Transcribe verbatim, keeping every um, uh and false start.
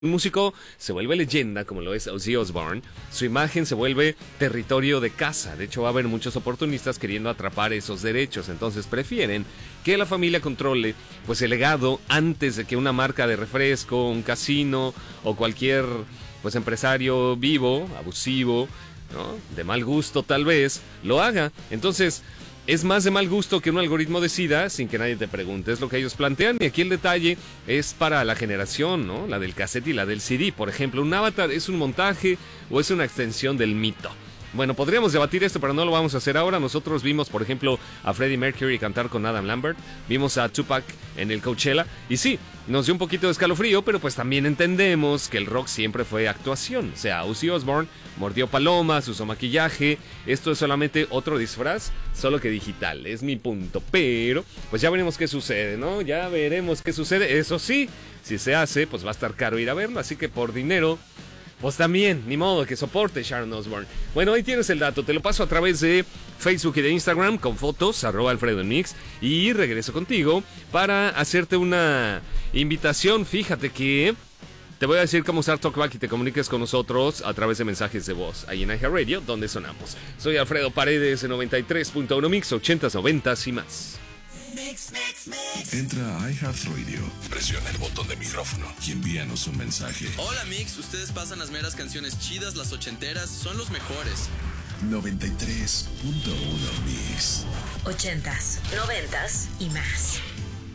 Un músico se vuelve leyenda, como lo es Ozzy Osbourne, su imagen se vuelve territorio de caza. De hecho, va a haber muchos oportunistas queriendo atrapar esos derechos. Entonces prefieren que la familia controle pues el legado antes de que una marca de refresco, un casino o cualquier pues empresario vivo, abusivo, ¿no?, de mal gusto tal vez, lo haga. Entonces es más de mal gusto que un algoritmo decida sin que nadie te pregunte. Es lo que ellos plantean. Y aquí el detalle es para la generación, ¿no?, la del cassette y la del C D. Por ejemplo, ¿un avatar es un montaje o es una extensión del mito? Bueno, podríamos debatir esto, pero no lo vamos a hacer ahora. Nosotros vimos, por ejemplo, a Freddie Mercury cantar con Adam Lambert. Vimos a Tupac en el Coachella. Y sí, nos dio un poquito de escalofrío, pero pues también entendemos que el rock siempre fue actuación. O sea, Ozzy Osbourne mordió palomas, usó maquillaje. Esto es solamente otro disfraz, solo que digital. Es mi punto. Pero, pues ya veremos qué sucede, ¿no? Ya veremos qué sucede. Eso sí, si se hace, pues va a estar caro ir a verlo. Así que por dinero, pues también, ni modo que soporte Sharon Osbourne. Bueno, ahí tienes el dato, te lo paso a través de Facebook y de Instagram con fotos, arroba Alfredo Mix, y regreso contigo para hacerte una invitación. Fíjate que te voy a decir cómo usar TalkBack y te comuniques con nosotros a través de mensajes de voz, ahí en iHeartRadio, donde sonamos. Soy Alfredo Paredes, en noventa y tres punto uno Mix, ochentas, noventas y más. Mix, mix, mix. Entra a iHeartRadio, presiona el botón de micrófono y envíanos un mensaje. Hola Mix, ustedes pasan las meras canciones chidas, las ochenteras, son los mejores. noventa y tres punto uno Mix. Ochentas, noventas y más.